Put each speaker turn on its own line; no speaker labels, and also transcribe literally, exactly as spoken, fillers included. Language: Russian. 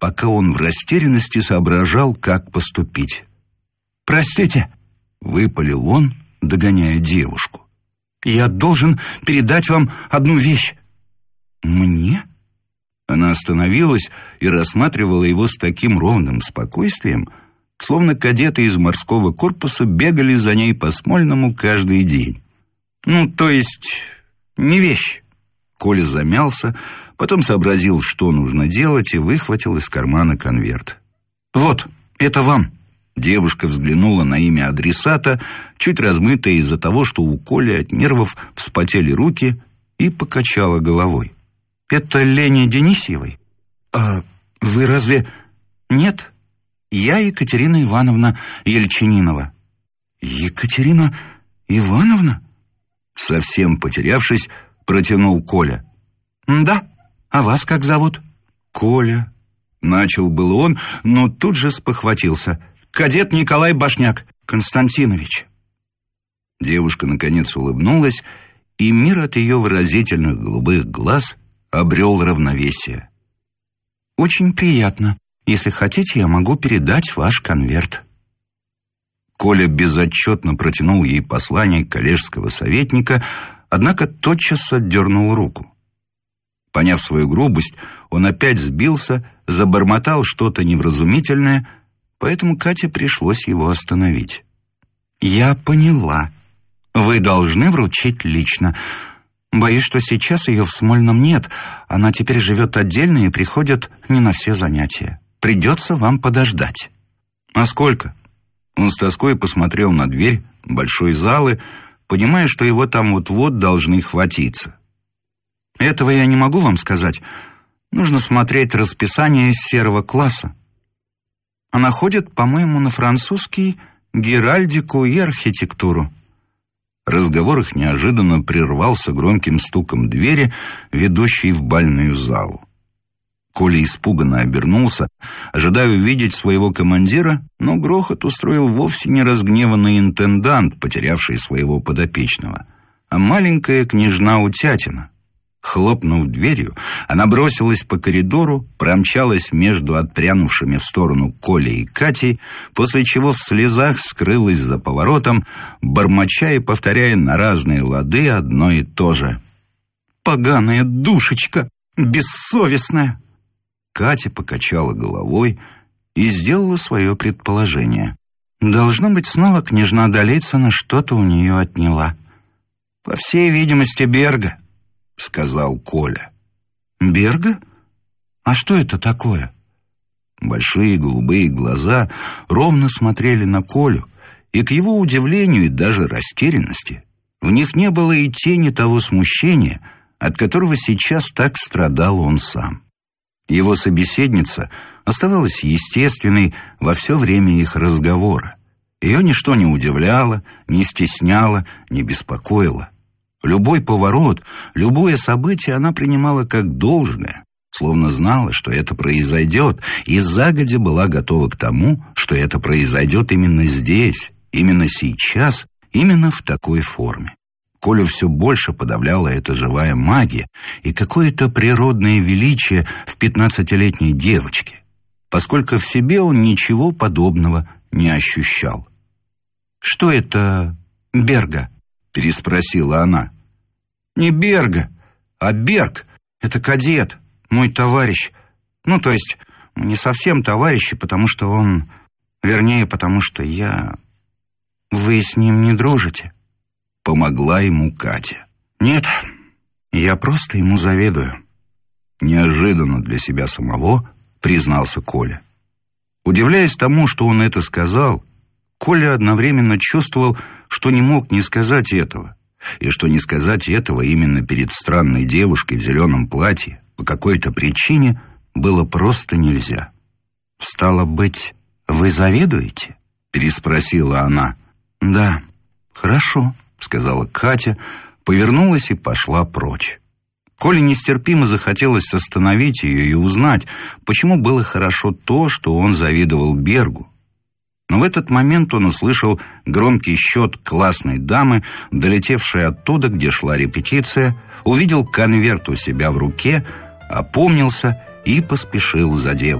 пока он в растерянности соображал, как поступить. «Простите», — выпалил он, догоняя девушку. «Я должен передать вам одну вещь». «Мне?» Она остановилась и рассматривала его с таким ровным спокойствием, словно кадеты из морского корпуса бегали за ней по Смольному каждый день. «Ну, то есть, не вещь». Коля замялся, потом сообразил, что нужно делать, и выхватил из кармана конверт. «Вот, это вам». Девушка взглянула на имя адресата, чуть размытое из-за того, что у Коли от нервов вспотели руки, и покачала головой. «Это Лене Денисьевой?» «А вы разве...» «Нет, я Екатерина Ивановна Ельчининова». «Екатерина Ивановна?» Совсем потерявшись, протянул Коля. «Да, а вас как зовут?» «Коля». Начал был он, но тут же спохватился. «Кадет Николай Башняк Константинович». Девушка наконец улыбнулась, и мир от ее выразительных голубых глаз обрел равновесие. «Очень приятно. Если хотите, я могу передать ваш конверт». Коля безотчетно протянул ей послание коллежского советника, однако тотчас отдернул руку. Поняв свою грубость, он опять сбился, забормотал что-то невразумительное, поэтому Кате пришлось его остановить. «Я поняла. Вы должны вручить лично. Боюсь, что сейчас ее в Смольном нет. Она теперь живет отдельно и приходит не на все занятия. Придется вам подождать». «А сколько?» Он с тоской посмотрел на дверь большой залы, понимая, что его там вот-вот должны хватиться. «Этого я не могу вам сказать. Нужно смотреть расписание серого класса. Она ходит, по-моему, на французский, геральдику и архитектуру». Разговор их неожиданно прервался громким стуком двери, ведущей в бальную залу. Коля испуганно обернулся, ожидая увидеть своего командира, но грохот устроил вовсе не разгневанный интендант, потерявший своего подопечного, а маленькая княжна Утятина. Хлопнув дверью, она бросилась по коридору, промчалась между отпрянувшими в сторону Колей и Катей, после чего в слезах скрылась за поворотом, бормоча и повторяя на разные лады одно и то же. «Поганая душечка! Бессовестная!» Катя покачала головой и сделала свое предположение. Должно быть, снова княжна Долицына что-то у нее отняла. «По всей видимости, Берга», — сказал Коля. «Берга? А что это такое?» Большие голубые глаза ровно смотрели на Колю, и к его удивлению и даже растерянности в них не было и тени того смущения, от которого сейчас так страдал он сам. Его собеседница оставалась естественной во все время их разговора. Ее ничто не удивляло, не стесняло, не беспокоило. Любой поворот, любое событие она принимала как должное, словно знала, что это произойдет, и загодя была готова к тому, что это произойдет именно здесь, именно сейчас, именно в такой форме. Колю все больше подавляла эта живая магия и какое-то природное величие в пятнадцатилетней девочке, поскольку в себе он ничего подобного не ощущал. «Что это Берга?» — переспросила она. «Не Берга, а Берг. Это кадет, мой товарищ. Ну, то есть, не совсем товарищи, потому что он... Вернее, потому что я... Вы с ним не дружите?» Помогла ему Катя. «Нет, я просто ему завидую». Неожиданно для себя самого признался Коля. Удивляясь тому, что он это сказал, Коля одновременно чувствовал, что не мог не сказать этого, и что не сказать этого именно перед странной девушкой в зеленом платье по какой-то причине было просто нельзя. «Стало быть, вы завидуете?» — переспросила она. «Да, хорошо», — сказала Катя, повернулась и пошла прочь. Коле нестерпимо захотелось остановить ее и узнать, почему было хорошо то, что он завидовал Бергу. Но в этот момент он услышал громкий счет классной дамы, долетевшей оттуда, где шла репетиция, увидел конверт у себя в руке, опомнился и поспешил за девушкой.